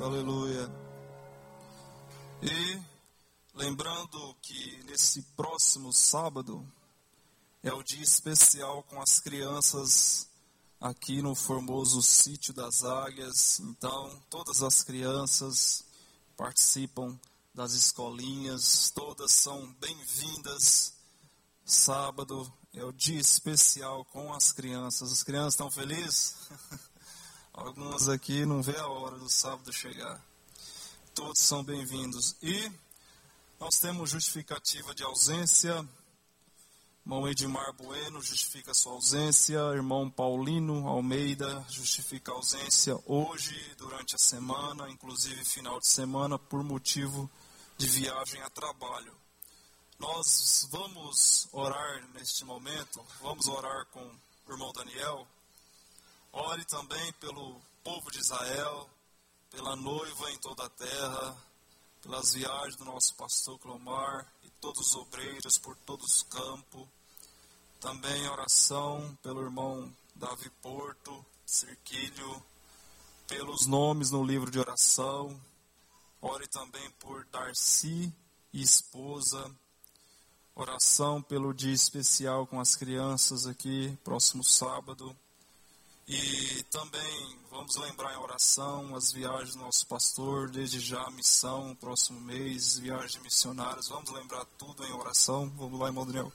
Aleluia. E lembrando que nesse próximo sábado é o dia especial com as crianças aqui no formoso Sítio das Águias. Então, todas as crianças participam das escolinhas, todas são bem-vindas. Sábado é o dia especial com as crianças. As crianças estão felizes? Algumas aqui não vê a hora do sábado chegar. Todos são bem-vindos. E nós temos justificativa de ausência. Irmão Edmar Bueno justifica sua ausência. Irmão Paulino Almeida justifica a ausência hoje, durante a semana, inclusive final de semana, por motivo de viagem a trabalho. Nós vamos orar neste momento, vamos orar com o irmão Daniel. Ore também pelo povo de Israel, pela noiva em toda a terra, pelas viagens do nosso pastor Clomar e todos os obreiros por todos os campos. Também oração pelo irmão Davi Porto, Cirquilho, pelos nomes no livro de oração. Ore também por Darcy e esposa. Oração pelo dia especial com as crianças aqui, próximo sábado. E também vamos lembrar em oração as viagens do nosso pastor, desde já a missão, próximo mês, viagem de missionários. Vamos lembrar tudo em oração. Vamos lá, irmão Daniel.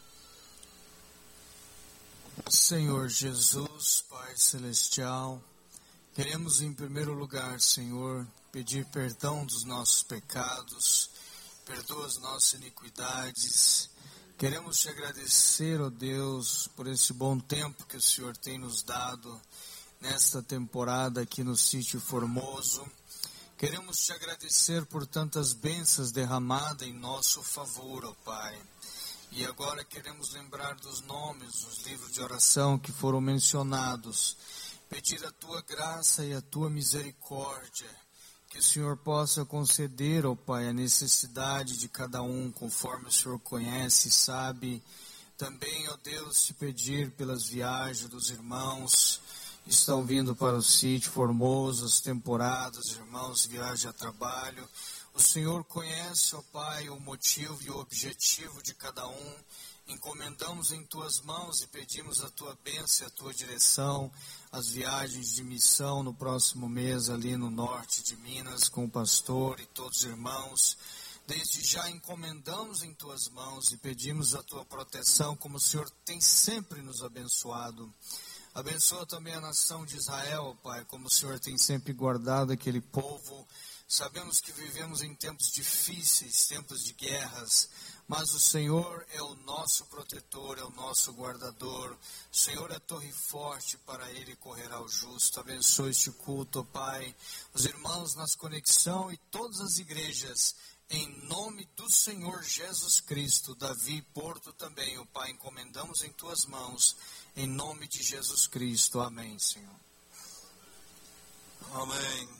Senhor Jesus, Pai Celestial, queremos em primeiro lugar, Senhor, pedir perdão dos nossos pecados, perdoa as nossas iniquidades. Queremos te agradecer, ó Deus, por esse bom tempo que o Senhor tem nos dado nesta temporada aqui no Sítio Formoso. Queremos te agradecer por tantas bênçãos derramadas em nosso favor, ó Pai. E agora queremos lembrar dos nomes nos livros de oração que foram mencionados. Pedir a tua graça e a tua misericórdia. Que o Senhor possa conceder, ó Pai, a necessidade de cada um, conforme o Senhor conhece e sabe. Também, ó Deus, te pedir pelas viagens dos irmãos que estão vindo para o Sítio Formoso, as temporadas, irmãos, viagem a trabalho. O Senhor conhece, ó Pai, o motivo e o objetivo de cada um. Encomendamos em tuas mãos e pedimos a tua bênção, a tua direção, as viagens de missão no próximo mês ali no norte de Minas com o pastor e todos os irmãos. Desde já encomendamos em tuas mãos e pedimos a tua proteção, como o Senhor tem sempre nos abençoado. Abençoa também a nação de Israel, Pai, como o Senhor tem sempre guardado aquele povo. Sabemos que vivemos em tempos difíceis, tempos de guerras, mas o Senhor é o nosso protetor, é o nosso guardador. O Senhor é torre forte, para ele correrá o justo. Abençoe este culto, ó Pai, os irmãos nas conexão e todas as igrejas, em nome do Senhor Jesus Cristo. Davi Porto também, ó Pai, encomendamos em tuas mãos, em nome de Jesus Cristo. Amém, Senhor. Amém.